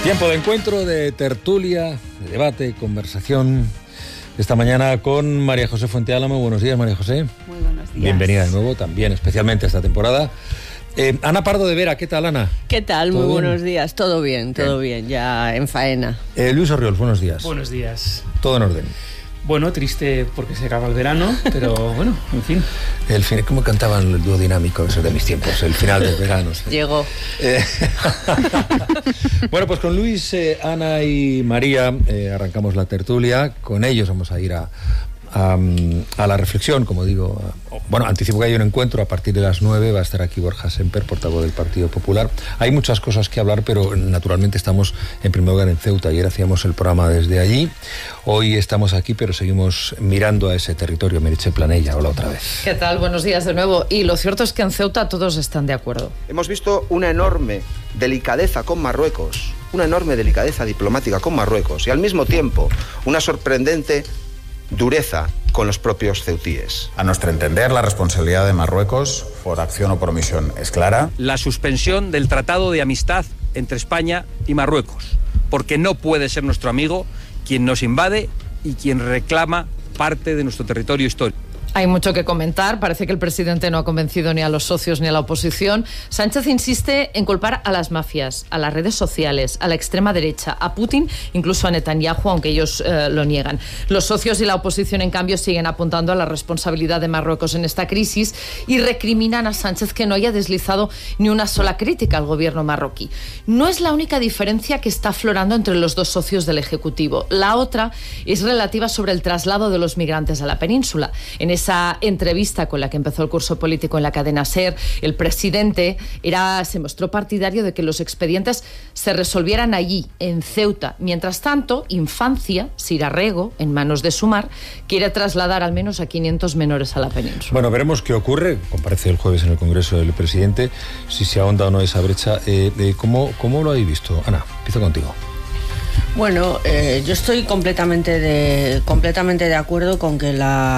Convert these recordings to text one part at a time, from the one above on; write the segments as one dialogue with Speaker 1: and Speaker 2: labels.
Speaker 1: Tiempo de encuentro, de tertulia, de debate, conversación. Esta mañana con María José Fuenteálamo. Buenos días, María José.
Speaker 2: Muy buenos días.
Speaker 1: Bienvenida de nuevo, también especialmente a esta temporada. Ana Pardo de Vera, ¿qué tal, Ana?
Speaker 2: ¿Qué tal? Muy buenos días. Todo bien, ya en faena.
Speaker 1: Luis Orriols, buenos días.
Speaker 3: Buenos días.
Speaker 1: Todo en orden.
Speaker 3: Bueno, triste porque se acaba el verano, pero bueno, en fin.
Speaker 1: El fin, ¿cómo cantaban el dúo dinámico eso de mis tiempos? El final del verano. ¿Sí?
Speaker 2: Llegó.
Speaker 1: Bueno, pues con Luis, Ana y María arrancamos la tertulia. Con ellos vamos a ir a la reflexión, como digo. Bueno, anticipo que hay un encuentro a partir de las 9, va a estar aquí Borja Semper, portavoz del Partido Popular. Hay muchas cosas que hablar, pero naturalmente estamos en primer lugar en Ceuta. Ayer hacíamos el programa desde allí, hoy estamos aquí, pero seguimos mirando a ese territorio. Meritxell Planella, hola otra vez.
Speaker 4: ¿Qué tal? Buenos días de nuevo. Y lo cierto es que en Ceuta todos están de acuerdo.
Speaker 5: Hemos visto una enorme delicadeza con Marruecos, una enorme delicadeza diplomática con Marruecos y al mismo tiempo una sorprendente dureza con los propios ceutíes.
Speaker 6: A nuestro entender, la responsabilidad de Marruecos, por acción o por omisión, es clara.
Speaker 7: La suspensión del Tratado de Amistad entre España y Marruecos, porque no puede ser nuestro amigo quien nos invade y quien reclama parte de nuestro territorio histórico.
Speaker 4: Hay mucho que comentar. Parece que el presidente no ha convencido ni a los socios ni a la oposición. Sánchez insiste en culpar a las mafias, a las redes sociales, a la extrema derecha, a Putin, incluso a Netanyahu, aunque ellos lo niegan. Los socios y la oposición, en cambio, siguen apuntando a la responsabilidad de Marruecos en esta crisis y recriminan a Sánchez que no haya deslizado ni una sola crítica al gobierno marroquí. No es la única diferencia que está aflorando entre los dos socios del Ejecutivo. La otra es relativa sobre el traslado de los migrantes a la península. En esa entrevista con la que empezó el curso político en la cadena SER, el presidente se mostró partidario de que los expedientes se resolvieran allí, en Ceuta. Mientras tanto, Infancia, Sirarrego, en manos de Sumar, quiere trasladar al menos a 500 menores a la península.
Speaker 1: Bueno, veremos qué ocurre. Comparece el jueves en el Congreso del presidente, si se ahonda o no esa brecha. ¿Cómo lo habéis visto? Ana, empiezo contigo.
Speaker 2: Bueno, yo estoy completamente de acuerdo con que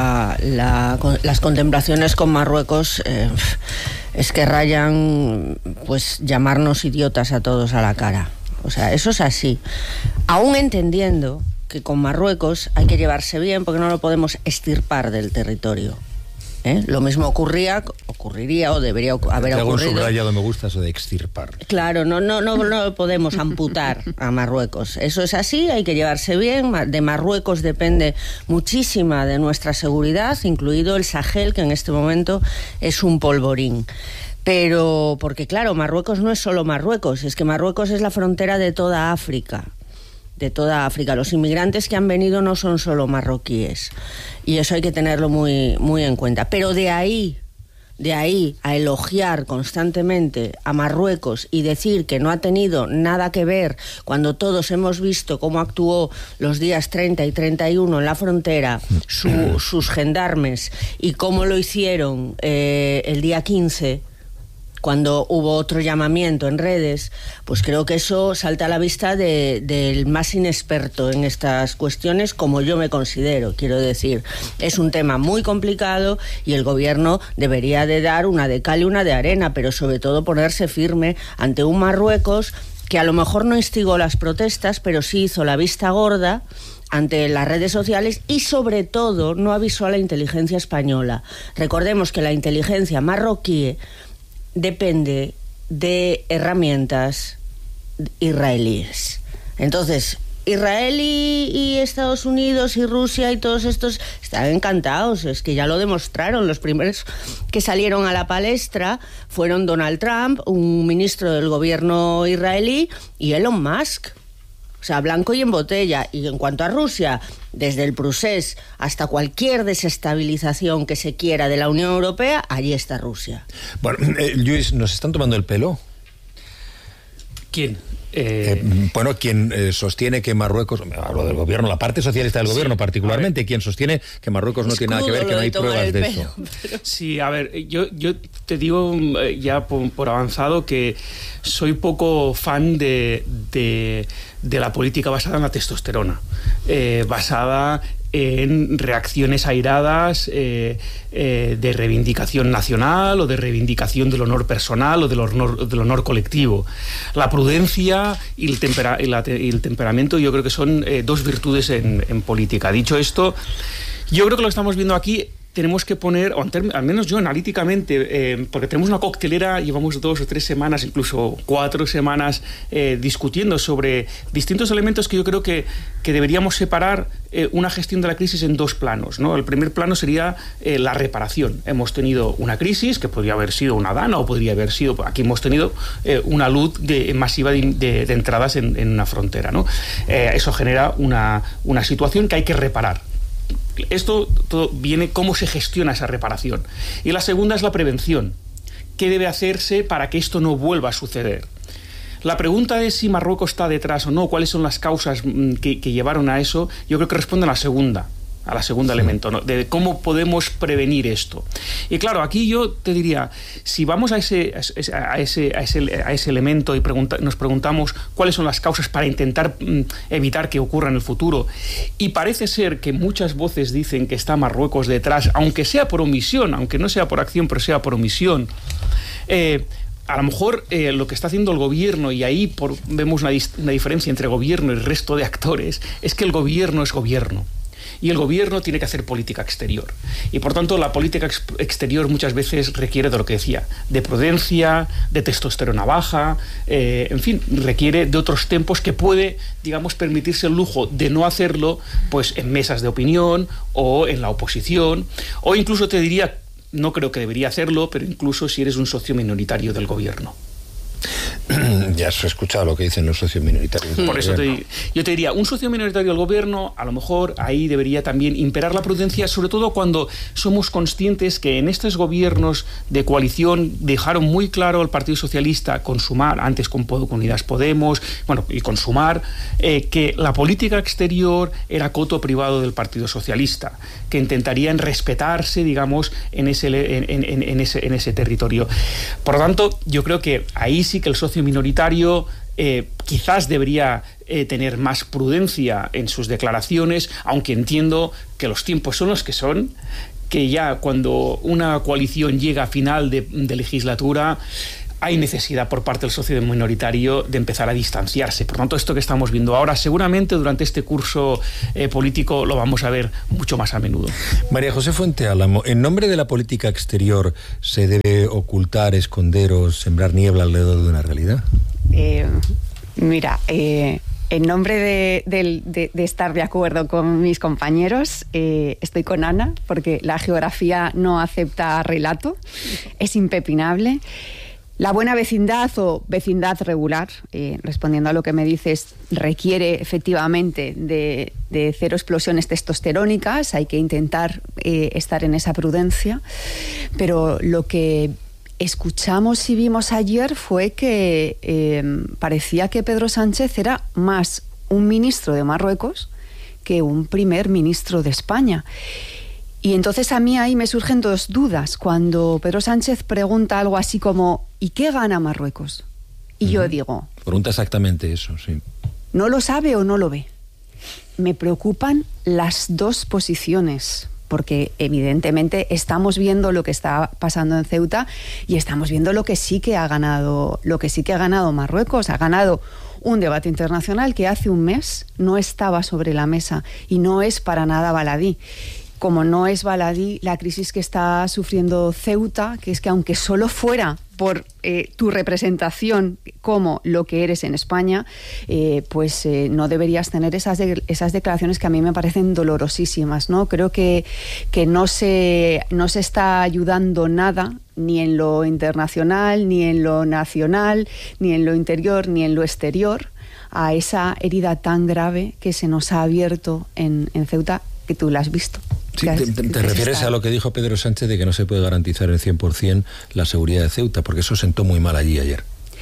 Speaker 2: las contemplaciones con Marruecos es que rayan, pues, llamarnos idiotas a todos a la cara. O sea, eso es así. Aún entendiendo que con Marruecos hay que llevarse bien porque no lo podemos extirpar del territorio. Lo mismo ocurriría o debería haber ocurrido.
Speaker 1: Un subrayado, me gusta eso de extirpar.
Speaker 2: Claro, no podemos amputar a Marruecos. Eso es así, hay que llevarse bien. De Marruecos depende muchísima de nuestra seguridad, incluido el Sahel, que en este momento es un polvorín. Pero, porque claro, Marruecos no es solo Marruecos, es que Marruecos es la frontera de toda África. De toda África. Los inmigrantes que han venido no son solo marroquíes y eso hay que tenerlo muy, muy en cuenta. Pero de ahí a elogiar constantemente a Marruecos y decir que no ha tenido nada que ver cuando todos hemos visto cómo actuó los días 30 y 31 en la frontera sus gendarmes y cómo lo hicieron el día 15, cuando hubo otro llamamiento en redes, pues creo que eso salta a la vista del más inexperto en estas cuestiones, como yo me considero. Quiero decir, es un tema muy complicado y el gobierno debería de dar una de cal y una de arena, pero sobre todo ponerse firme ante un Marruecos que a lo mejor no instigó las protestas, pero sí hizo la vista gorda ante las redes sociales y sobre todo no avisó a la inteligencia española. Recordemos que la inteligencia marroquí depende de herramientas israelíes. Entonces, Israel y Estados Unidos y Rusia y todos estos están encantados, es que ya lo demostraron. Los primeros que salieron a la palestra fueron Donald Trump, un ministro del gobierno israelí, y Elon Musk. O sea, blanco y en botella. Y en cuanto a Rusia, desde el procés hasta cualquier desestabilización que se quiera de la Unión Europea, allí está Rusia.
Speaker 1: Bueno, Luis, ¿nos están tomando el pelo?
Speaker 3: ¿Quién?
Speaker 1: Quien sostiene que Marruecos, hablo del gobierno, la parte socialista del gobierno particularmente, quien sostiene que Marruecos no tiene nada que ver, que no hay pruebas de eso.
Speaker 3: Sí, a ver, yo te digo ya por avanzado que soy poco fan de la política basada en la testosterona, basada en reacciones airadas de reivindicación nacional o de reivindicación del honor personal o del honor colectivo. La prudencia y el temperamento yo creo que son dos virtudes en política. Dicho esto, yo creo que lo que estamos viendo aquí tenemos que poner, o al menos yo analíticamente, porque tenemos una coctelera, llevamos 2 o 3 semanas, incluso 4 semanas discutiendo sobre distintos elementos que yo creo que deberíamos separar una gestión de la crisis en 2 planos, ¿no? El primer plano sería la reparación. Hemos tenido una crisis que podría haber sido una dana o podría haber sido, aquí hemos tenido una luz masiva de entradas en una frontera, ¿no? Eso genera una situación que hay que reparar. Esto todo viene cómo se gestiona esa reparación. Y la segunda es la prevención. ¿Qué debe hacerse para que esto no vuelva a suceder? La pregunta de si Marruecos está detrás o no, cuáles son las causas que llevaron a eso, yo creo que responde a la segunda elemento, ¿no? De cómo podemos prevenir esto. Y claro, aquí yo te diría, si vamos a ese elemento y nos preguntamos cuáles son las causas para intentar evitar que ocurra en el futuro, y parece ser que muchas voces dicen que está Marruecos detrás, aunque sea por omisión, aunque no sea por acción, pero sea por omisión, a lo mejor lo que está haciendo el gobierno, y ahí vemos una diferencia entre gobierno y el resto de actores, es que el gobierno es gobierno. Y el gobierno tiene que hacer política exterior. Y por tanto la política exterior muchas veces requiere de lo que decía, de prudencia, de testosterona baja, en fin, requiere de otros tempos que puede, digamos, permitirse el lujo de no hacerlo pues en mesas de opinión o en la oposición, o incluso te diría, no creo que debería hacerlo, pero incluso si eres un socio minoritario del gobierno.
Speaker 1: Ya has escuchado lo que dicen los socios minoritarios.
Speaker 3: Por eso yo te diría, un socio minoritario del gobierno, a lo mejor ahí debería también imperar la prudencia, sobre todo cuando somos conscientes que en estos gobiernos de coalición dejaron muy claro al Partido Socialista, con Sumar, antes con Unidas Podemos, y con Sumar, que la política exterior era coto privado del Partido Socialista, que intentarían respetarse, digamos, en ese territorio. Por lo tanto, yo creo que ahí sí que el socio minoritario quizás debería tener más prudencia en sus declaraciones, aunque entiendo que los tiempos son los que son, que ya cuando una coalición llega a final de legislatura hay necesidad por parte del socio minoritario de empezar a distanciarse. Por tanto, esto que estamos viendo ahora, seguramente durante este curso político lo vamos a ver mucho más a menudo.
Speaker 1: María José Fuente Álamo, ¿en nombre de la política exterior se debe ocultar, esconder o sembrar niebla alrededor de una realidad?
Speaker 8: Mira, en nombre de estar de acuerdo con mis compañeros, estoy con Ana, porque la geografía no acepta relato, es impepinable. La buena vecindad o vecindad regular, respondiendo a lo que me dices, requiere efectivamente de cero explosiones testosterónicas, hay que intentar estar en esa prudencia, pero lo que escuchamos y vimos ayer fue que parecía que Pedro Sánchez era más un ministro de Marruecos que un primer ministro de España. Y entonces a mí ahí me surgen 2 dudas. Cuando Pedro Sánchez pregunta algo así como ¿y qué gana Marruecos? Y yo digo...
Speaker 1: Pregunta exactamente eso, sí.
Speaker 8: ¿No lo sabe o no lo ve? Me preocupan las 2 posiciones, porque evidentemente estamos viendo lo que está pasando en Ceuta y estamos viendo lo que sí que ha ganado Marruecos. Ha ganado un debate internacional que hace un mes no estaba sobre la mesa y no es para nada baladí. Como no es baladí la crisis que está sufriendo Ceuta, que es que aunque solo fuera por tu representación como lo que eres en España, no deberías tener esas declaraciones que a mí me parecen dolorosísimas, ¿no? Creo que no se está ayudando nada, ni en lo internacional, ni en lo nacional, ni en lo interior, ni en lo exterior, a esa herida tan grave que se nos ha abierto en Ceuta, que tú la has visto.
Speaker 1: Sí, te refieres a lo que dijo Pedro Sánchez de que no se puede garantizar el 100% la seguridad de Ceuta, porque eso sentó muy mal allí ayer.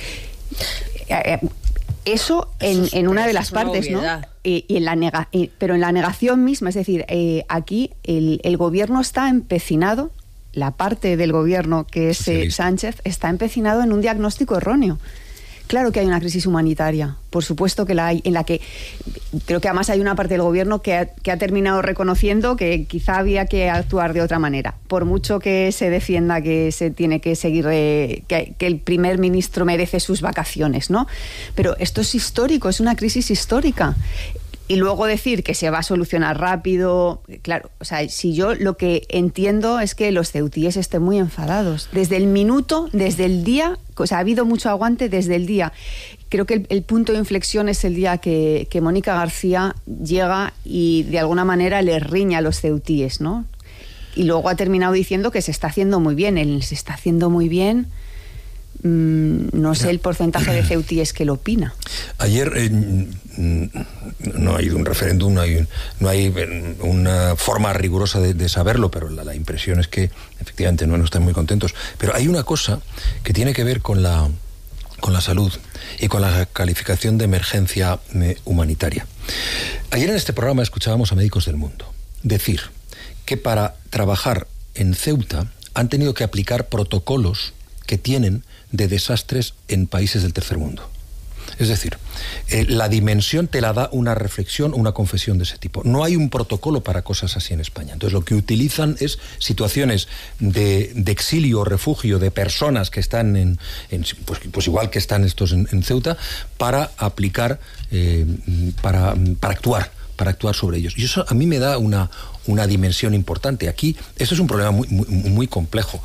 Speaker 8: Eso en una de las partes, ¿no? Pero en la negación misma, es decir, aquí el gobierno está empecinado, la parte del gobierno que es Sánchez, está empecinado en un diagnóstico erróneo. claro que hay una crisis humanitaria, por supuesto que la hay, en la que creo que además hay una parte del gobierno que ha terminado reconociendo que quizá había que actuar de otra manera. Por mucho que se defienda que se tiene que seguir, que el primer ministro merece sus vacaciones, ¿no? Pero esto es histórico, es una crisis histórica. Y luego decir que se va a solucionar rápido, claro, o sea, si yo lo que entiendo es que los ceutíes estén muy enfadados. Desde el minuto, desde el día, o sea, ha habido mucho aguante desde el día. Creo que el punto de inflexión es el día que Mónica García llega y de alguna manera le riña a los ceutíes, ¿no? Y luego ha terminado diciendo que se está haciendo muy bien. Se está haciendo muy bien. No sé el porcentaje de ceutíes que lo opina.
Speaker 1: Ayer no ha habido un referéndum, no hay una forma rigurosa de saberlo, pero la impresión es que efectivamente no están muy contentos. Pero hay una cosa que tiene que ver con la salud y con la calificación de emergencia humanitaria. Ayer en este programa escuchábamos a Médicos del Mundo decir que para trabajar en Ceuta han tenido que aplicar protocolos que tienen de desastres en países del tercer mundo. Es decir, la dimensión te la da una reflexión, una confesión de ese tipo. No hay un protocolo para cosas así en España. Entonces lo que utilizan es situaciones de exilio o refugio de personas que están pues igual que están estos en Ceuta, para aplicar, para actuar sobre ellos. Y eso a mí me da una dimensión importante. Aquí, esto es un problema muy, muy, muy complejo.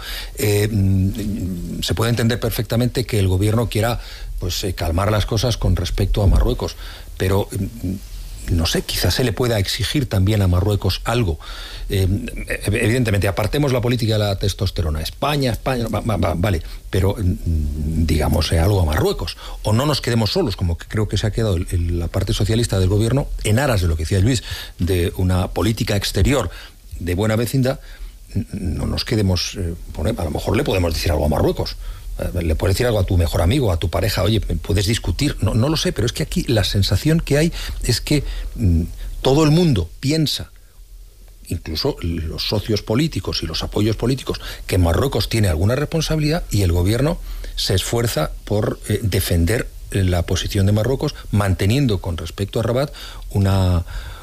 Speaker 1: Se puede entender perfectamente que el gobierno quiera calmar las cosas con respecto a Marruecos, pero no sé, quizás se le pueda exigir también a Marruecos algo. Evidentemente, apartemos la política de la testosterona. España, vale, pero digamos algo a Marruecos. O no nos quedemos solos, como que creo que se ha quedado la parte socialista del gobierno, en aras de lo que decía Luis, de una política exterior de buena vecindad. No nos quedemos, a lo mejor le podemos decir algo a Marruecos. Le puedes decir algo a tu mejor amigo, a tu pareja, oye, puedes discutir, no lo sé, pero es que aquí la sensación que hay es que todo el mundo piensa, incluso los socios políticos y los apoyos políticos, que Marruecos tiene alguna responsabilidad, y el gobierno se esfuerza por defender la posición de Marruecos, manteniendo con respecto a Rabat una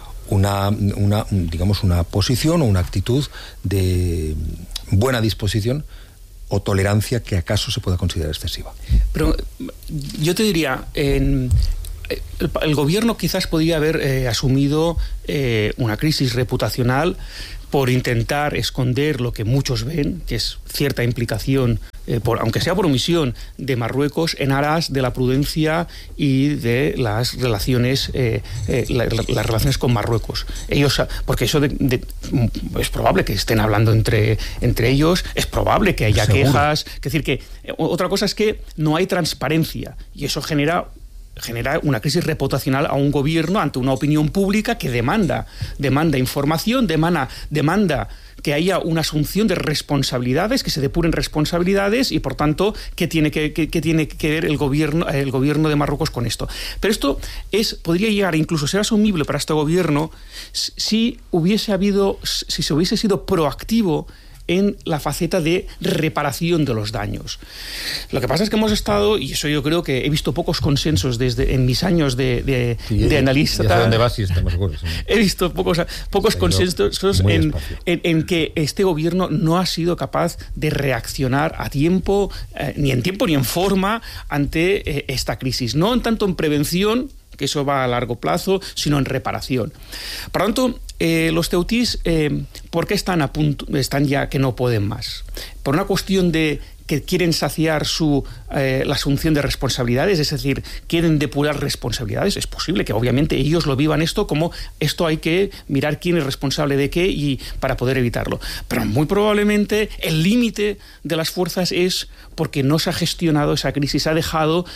Speaker 1: posición o una actitud de buena disposición o tolerancia que acaso se pueda considerar excesiva.
Speaker 3: Pero yo te diría, el gobierno quizás podría haber asumido una crisis reputacional por intentar esconder lo que muchos ven, que es cierta implicación, aunque sea por omisión, de Marruecos en aras de la prudencia y de las relaciones, las relaciones con Marruecos. Ellos, porque eso es probable que estén hablando entre ellos, es probable que haya quejas. Es decir, que otra cosa es que no hay transparencia, y eso genera una crisis reputacional a un gobierno ante una opinión pública que demanda información, demanda que haya una asunción de responsabilidades, que se depuren responsabilidades, y por tanto, ¿qué tiene que ver el gobierno de Marruecos con esto? Pero esto podría llegar a incluso ser asumible para este gobierno si se hubiese sido proactivo en la faceta de reparación de los daños. Lo que pasa es que hemos estado, y eso yo creo que he visto pocos consensos en mis años de analista.
Speaker 1: Ya sé dónde vas y estamos seguros.
Speaker 3: He visto pocos consensos en que este gobierno no ha sido capaz de reaccionar a tiempo, ni en forma, ante esta crisis. No en tanto en prevención, que eso va a largo plazo, sino en reparación. Por lo tanto, los ceutíes, ¿por qué están ya que no pueden más? Por una cuestión de que quieren saciar la asunción de responsabilidades, es decir, quieren depurar responsabilidades. Es posible que obviamente ellos lo vivan esto como esto hay que mirar quién es responsable de qué y para poder evitarlo. Pero muy probablemente el límite de las fuerzas es porque no se ha gestionado esa crisis, se ha dejado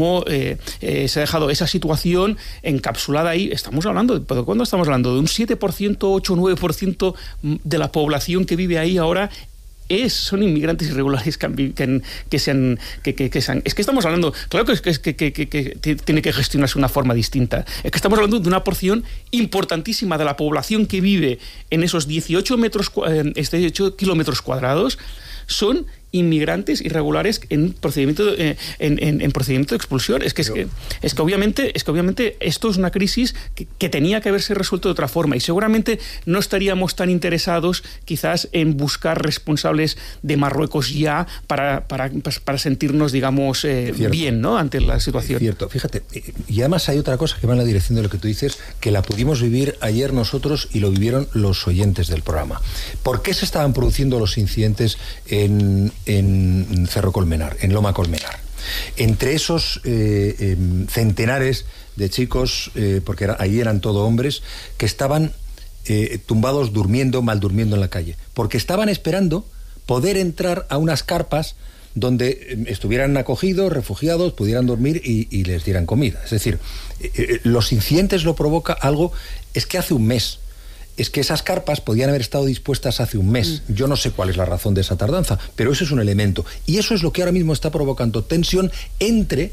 Speaker 3: esa situación encapsulada ahí. ¿Cuándo estamos hablando? De un 7%, 8 o 9% de la población que vive ahí ahora son inmigrantes irregulares que sean. Es que estamos hablando, claro que tiene que gestionarse de una forma distinta. Es que estamos hablando de una porción importantísima de la población que vive en esos 18 kilómetros cuadrados, son inmigrantes irregulares en procedimiento de expulsión. Es que obviamente esto es una crisis que tenía que haberse resuelto de otra forma, y seguramente no estaríamos tan interesados quizás en buscar responsables de Marruecos ya para sentirnos, digamos, bien, ¿no?, ante la situación.
Speaker 1: Cierto, fíjate, y además hay otra cosa que va en la dirección de lo que tú dices, que la pudimos vivir ayer nosotros y lo vivieron los oyentes del programa. ¿Por qué se estaban produciendo los incidentes en Cerro Colmenar, en Loma Colmenar? Entre esos centenares de chicos, porque ahí eran todo hombres, que estaban tumbados, mal durmiendo en la calle, porque estaban esperando poder entrar a unas carpas donde estuvieran acogidos, refugiados, pudieran dormir y les dieran comida. Es decir, los incidentes lo provoca algo, es que hace un mes. Es que esas carpas podían haber estado dispuestas hace un mes. Yo no sé cuál es la razón de esa tardanza, pero eso es un elemento. Y eso es lo que ahora mismo está provocando tensión entre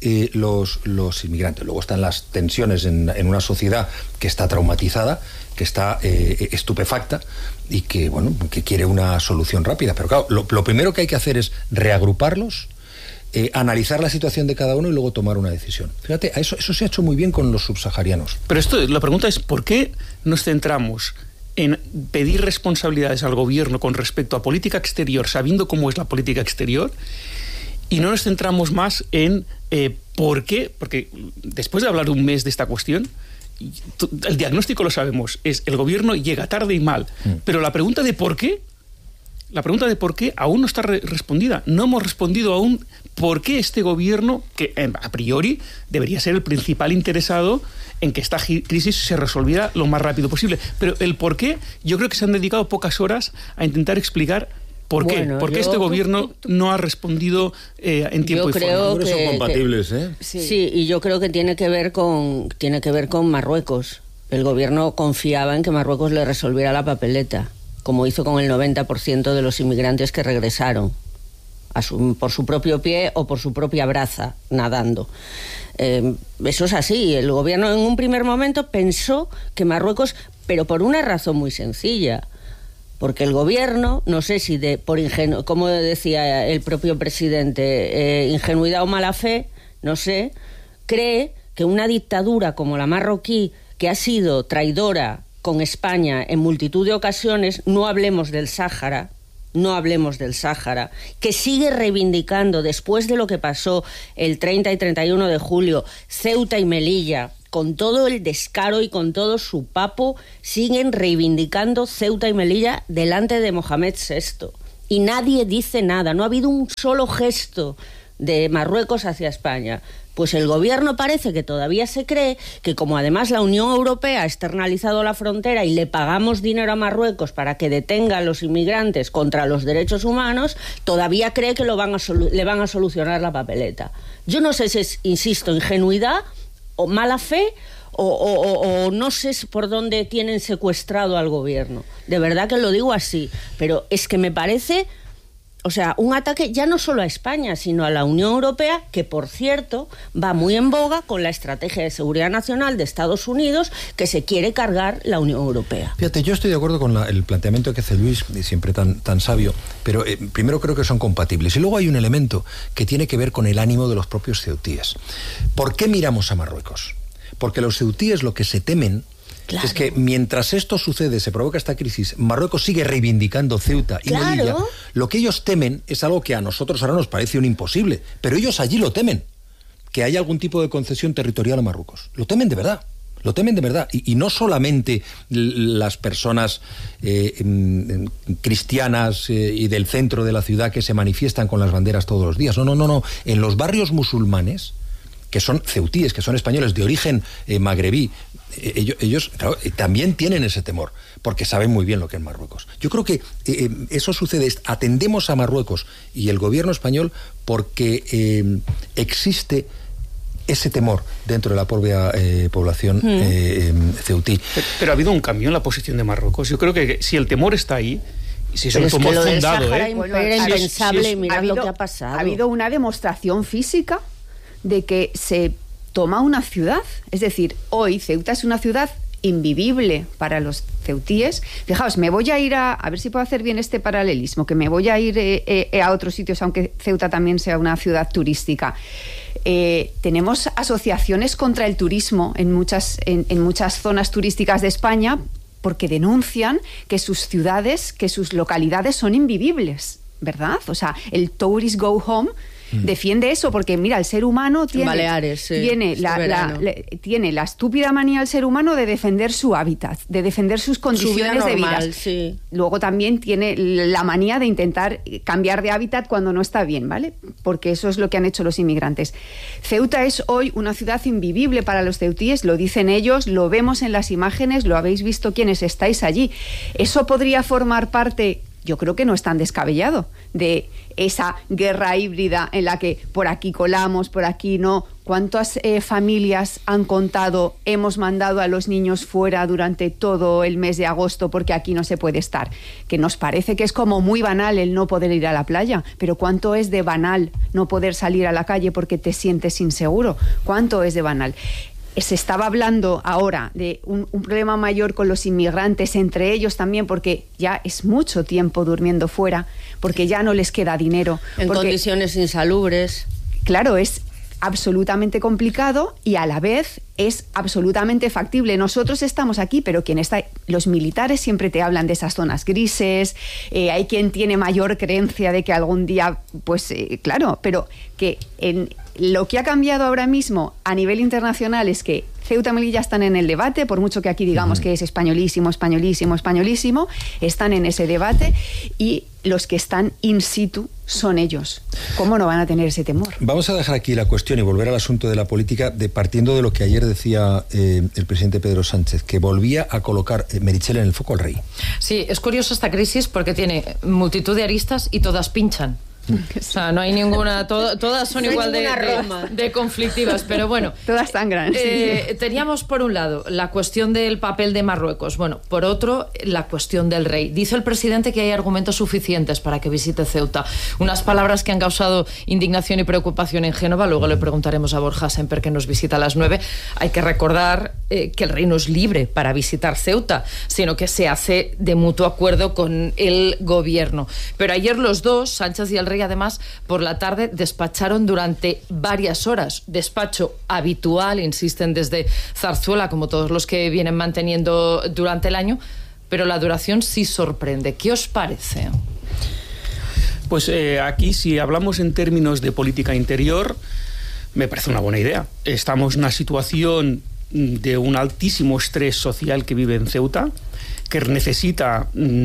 Speaker 1: los inmigrantes. Luego están las tensiones en una sociedad que está traumatizada, que está estupefacta y que quiere una solución rápida. Pero claro, lo primero que hay que hacer es reagruparlos, analizar la situación de cada uno y luego tomar una decisión. Fíjate, eso se ha hecho muy bien con los subsaharianos.
Speaker 3: Pero la pregunta es, ¿por qué nos centramos en pedir responsabilidades al gobierno con respecto a política exterior, sabiendo cómo es la política exterior, y no nos centramos más en por qué? Porque después de hablar un mes de esta cuestión, el diagnóstico lo sabemos, es el gobierno llega tarde y mal, pero la pregunta de por qué aún no está respondida. No hemos respondido aún por qué este gobierno, que a priori debería ser el principal interesado en que esta crisis se resolviera lo más rápido posible. Pero el por qué, yo creo que se han dedicado pocas horas a intentar explicar ¿por qué? ¿Por qué este gobierno no ha respondido en tiempo y forma?
Speaker 1: Son compatibles, ¿eh?
Speaker 2: Sí, y yo creo que tiene que ver con Marruecos. El gobierno confiaba en que Marruecos le resolviera la papeleta, como hizo con el 90% de los inmigrantes que regresaron, por su propio pie o por su propia braza, nadando. Eso es así. El gobierno en un primer momento pensó que Marruecos, pero por una razón muy sencilla, porque el gobierno, no sé si como decía el propio presidente, ingenuidad o mala fe, no sé, cree que una dictadura como la marroquí, que ha sido traidora con España en multitud de ocasiones, no hablemos del Sáhara, que sigue reivindicando, después de lo que pasó el 30 y 31 de julio, Ceuta y Melilla, con todo el descaro y con todo su papo, siguen reivindicando Ceuta y Melilla delante de Mohamed VI. Y nadie dice nada, no ha habido un solo gesto de Marruecos hacia España. Pues el gobierno parece que todavía se cree que, como además la Unión Europea ha externalizado la frontera y le pagamos dinero a Marruecos para que detenga a los inmigrantes contra los derechos humanos, todavía cree que le van a solucionar la papeleta. Yo no sé si es, insisto, ingenuidad o mala fe o no sé por dónde tienen secuestrado al gobierno. De verdad que lo digo así, pero es que me parece... O sea, un ataque ya no solo a España, sino a la Unión Europea, que, por cierto, va muy en boga con la estrategia de seguridad nacional de Estados Unidos, que se quiere cargar la Unión Europea.
Speaker 1: Fíjate, yo estoy de acuerdo con el planteamiento que hace Luis, siempre tan sabio, pero primero creo que son compatibles. Y luego hay un elemento que tiene que ver con el ánimo de los propios ceutíes. ¿Por qué miramos a Marruecos? Porque los ceutíes lo que se temen... Claro. Es que mientras esto sucede, se provoca esta crisis, Marruecos sigue reivindicando Ceuta y Melilla. Lo que ellos temen es algo que a nosotros ahora nos parece un imposible, pero ellos allí lo temen, que haya algún tipo de concesión territorial a Marruecos. Lo temen de verdad. Y no solamente las personas cristianas y del centro de la ciudad que se manifiestan con las banderas todos los días. No. En los barrios musulmanes, que son ceutíes, que son españoles de origen magrebí, ellos claro, también tienen ese temor, porque saben muy bien lo que es Marruecos. Yo creo que eso sucede, atendemos a Marruecos y el gobierno español porque existe ese temor dentro de la propia población ceutí.
Speaker 3: Pero ha habido un cambio en la posición de Marruecos. Yo creo que si el temor está ahí, si es un temor fundado...
Speaker 2: Era impensable, mirad lo que ha pasado.
Speaker 8: Ha habido una demostración física de que se toma una ciudad. Es decir, hoy Ceuta es una ciudad invivible para los ceutíes. Fijaos, me voy a ir a ver si puedo hacer bien este paralelismo, que me voy a ir a otros sitios, aunque Ceuta también sea una ciudad turística. Tenemos asociaciones contra el turismo en muchas zonas turísticas de España, porque denuncian que sus ciudades, que sus localidades son invivibles, ¿verdad? O sea, el Tourist Go Home defiende eso, porque mira, el ser humano tiene,
Speaker 2: Baleares, sí,
Speaker 8: tiene la estúpida manía del ser humano de defender su hábitat, de defender sus condiciones de vida.
Speaker 2: Sí.
Speaker 8: Luego también tiene la manía de intentar cambiar de hábitat cuando no está bien, ¿vale? Porque eso es lo que han hecho los inmigrantes. Ceuta es hoy una ciudad invivible para los ceutíes, lo dicen ellos, lo vemos en las imágenes, lo habéis visto quienes estáis allí. Eso podría formar parte, yo creo que no es tan descabellado, de esa guerra híbrida en la que por aquí colamos, por aquí no. ¿Cuántas familias han contado, hemos mandado a los niños fuera durante todo el mes de agosto porque aquí no se puede estar? Que nos parece que es como muy banal el no poder ir a la playa, pero ¿cuánto es de banal no poder salir a la calle porque te sientes inseguro? ¿Cuánto es de banal? Se estaba hablando ahora de un problema mayor con los inmigrantes, entre ellos también, porque ya es mucho tiempo durmiendo fuera, porque ya no les queda dinero.
Speaker 2: En condiciones insalubres.
Speaker 8: Claro, es absolutamente complicado y a la vez es absolutamente factible. Nosotros estamos aquí, pero los militares siempre te hablan de esas zonas grises, hay quien tiene mayor creencia de que algún día, pues claro, pero que lo que ha cambiado ahora mismo a nivel internacional es que Ceuta y Melilla están en el debate, por mucho que aquí digamos que es españolísimo, están en ese debate y los que están in situ son ellos. ¿Cómo no van a tener ese temor?
Speaker 1: Vamos a dejar aquí la cuestión y volver al asunto de la política, partiendo de lo que ayer decía el presidente Pedro Sánchez, que volvía a colocar, Meritxell, en el foco al rey.
Speaker 4: Sí, es curioso esta crisis porque tiene multitud de aristas y todas pinchan. O sea, no hay ninguna, todas son no igual de conflictivas, pero bueno.
Speaker 8: Todas sangran.
Speaker 4: Teníamos por un lado la cuestión del papel de Marruecos, bueno, por otro la cuestión del rey. Dice el presidente que hay argumentos suficientes para que visite Ceuta. Unas palabras que han causado indignación y preocupación en Génova. Luego le preguntaremos a Borja Semper, que nos visita a las 9. Hay que recordar que el rey no es libre para visitar Ceuta, sino que se hace de mutuo acuerdo con el gobierno. Pero ayer los dos, Sánchez y el rey, además, por la tarde despacharon durante varias horas. Despacho habitual, insisten desde Zarzuela, como todos los que vienen manteniendo durante el año, pero la duración sí sorprende. ¿Qué os parece?
Speaker 3: Pues aquí, si hablamos en términos de política interior, me parece una buena idea. Estamos en una situación de un altísimo estrés social que vive en Ceuta, que necesita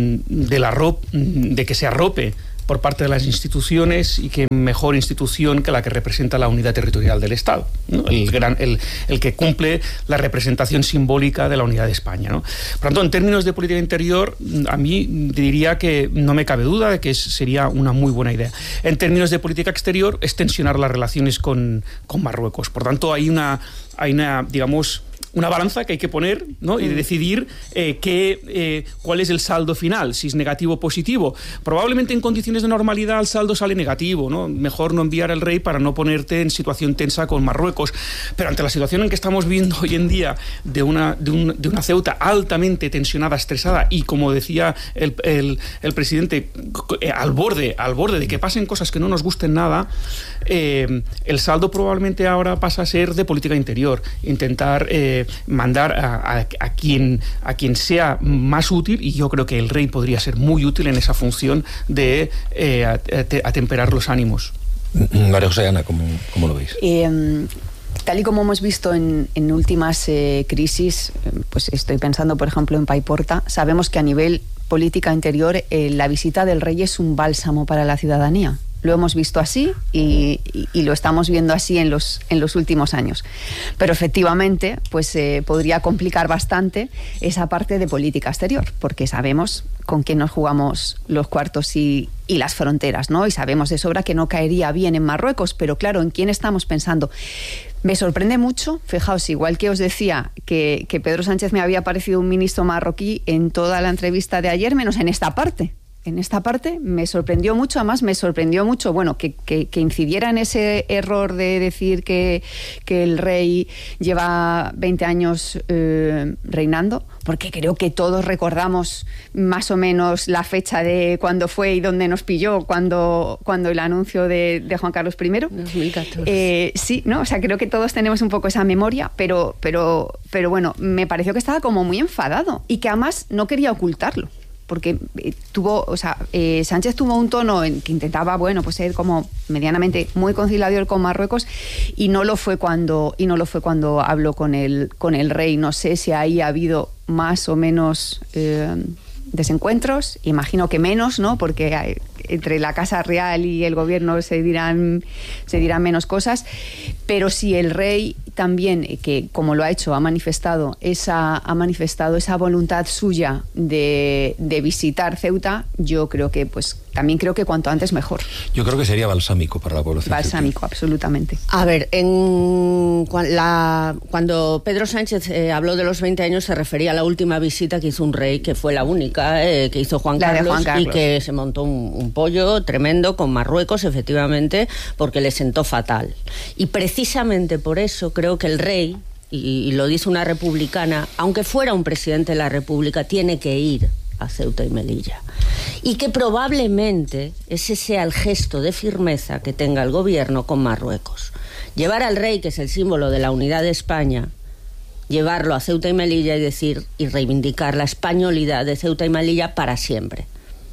Speaker 3: de que se arrope por parte de las instituciones, y que mejor institución que la que representa la unidad territorial del Estado, ¿no? El que cumple la representación simbólica de la unidad de España, ¿no? Por tanto, en términos de política interior, a mí diría que no me cabe duda de que sería una muy buena idea. En términos de política exterior, es tensionar las relaciones con Marruecos. Por tanto, hay una digamos, una balanza que hay que poner, ¿no? Y decidir cuál es el saldo final, si es negativo o positivo. Probablemente en condiciones de normalidad el saldo sale negativo, ¿no? Mejor no enviar al rey para no ponerte en situación tensa con Marruecos. Pero ante la situación en que estamos viendo hoy en día de una Ceuta altamente tensionada, estresada, y como decía el presidente, al borde de que pasen cosas que no nos gusten nada, el saldo probablemente ahora pasa a ser de política interior, intentar mandar a quien sea más útil, y yo creo que el rey podría ser muy útil en esa función de atemperar los ánimos.
Speaker 1: María José Ana, ¿cómo lo veis?
Speaker 8: Tal y como hemos visto en últimas crisis, pues estoy pensando, por ejemplo, en Paiporta, sabemos que a nivel política interior la visita del rey es un bálsamo para la ciudadanía. Lo hemos visto así y lo estamos viendo así en los últimos años. Pero efectivamente, pues podría complicar bastante esa parte de política exterior, porque sabemos con quién nos jugamos los cuartos y las fronteras, ¿no? Y sabemos de sobra que no caería bien en Marruecos, pero claro, ¿en quién estamos pensando? Me sorprende mucho, fijaos, igual que os decía que Pedro Sánchez me había parecido un ministro marroquí en toda la entrevista de ayer, menos en esta parte. En esta parte me sorprendió mucho, además me sorprendió mucho, bueno, que incidiera en ese error de decir que el rey lleva 20 años reinando, porque creo que todos recordamos más o menos la fecha de cuándo fue y dónde nos pilló cuando el anuncio de Juan Carlos I.
Speaker 2: 2014.
Speaker 8: Sí, ¿no? O sea, creo que todos tenemos un poco esa memoria, pero bueno, me pareció que estaba como muy enfadado y que además no quería ocultarlo. Porque Sánchez tuvo un tono en que intentaba, bueno, pues ser como medianamente muy conciliador con Marruecos y no lo fue cuando habló con el rey. No sé si ahí ha habido más o menos desencuentros, imagino que menos, ¿no? Porque entre la Casa Real y el gobierno se dirán menos cosas, pero si el rey también, que como lo ha hecho, ha manifestado esa voluntad suya de visitar Ceuta, yo creo que también creo que cuanto antes mejor.
Speaker 1: Yo creo que sería balsámico para la población.
Speaker 8: Balsámico, absolutamente.
Speaker 2: A ver, cuando Pedro Sánchez habló de los 20 años se refería a la última visita que hizo un rey, que fue la única que hizo Juan Carlos, y que se montó un pollo tremendo con Marruecos, efectivamente, porque le sentó fatal. Y precisamente por eso creo que el rey, y lo dice una republicana, aunque fuera un presidente de la República, tiene que ir a Ceuta y Melilla. Y que probablemente ese sea el gesto de firmeza que tenga el gobierno con Marruecos. Llevar al rey, que es el símbolo de la unidad de España, llevarlo a Ceuta y Melilla y reivindicar la españolidad de Ceuta y Melilla para siempre.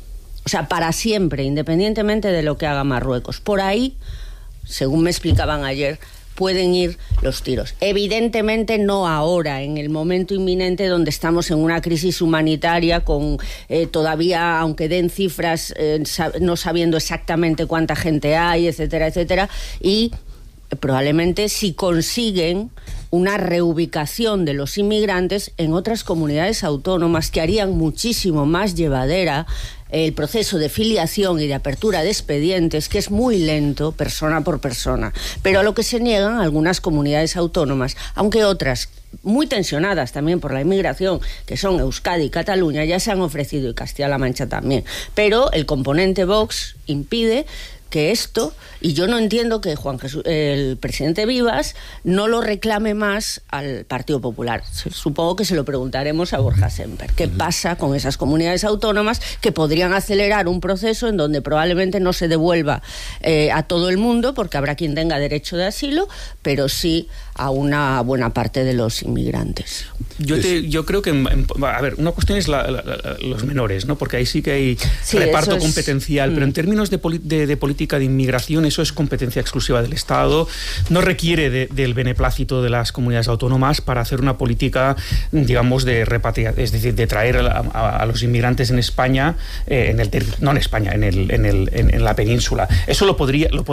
Speaker 2: O sea, para siempre, independientemente de lo que haga Marruecos. Por ahí, según me explicaban ayer, pueden ir los tiros. Evidentemente no ahora, en el momento inminente donde estamos en una crisis humanitaria con todavía, aunque den cifras, no sabiendo exactamente cuánta gente hay, etcétera, etcétera, y probablemente si consiguen una reubicación de los inmigrantes en otras comunidades autónomas que harían muchísimo más llevadera el proceso de filiación y de apertura de expedientes, que es muy lento, persona por persona, pero a lo que se niegan algunas comunidades autónomas, aunque otras muy tensionadas también por la inmigración, que son Euskadi y Cataluña, ya se han ofrecido, y Castilla-La Mancha también, pero el componente Vox impide que esto, y yo no entiendo que el presidente Vivas no lo reclame más al Partido Popular. Supongo que se lo preguntaremos a Borja Semper. ¿Qué pasa con esas comunidades autónomas que podrían acelerar un proceso en donde probablemente no se devuelva a todo el mundo, porque habrá quien tenga derecho de asilo, pero sí a una buena parte de los inmigrantes?
Speaker 3: Yo creo que, a ver, una cuestión es los menores, ¿no? Porque ahí sí que hay reparto competencial, pero en términos de política de inmigración, eso es competencia exclusiva del Estado, no requiere del beneplácito de las comunidades autónomas para hacer una política, digamos, de repatriación, es decir, de traer a los inmigrantes en España, en la península. Eso lo podría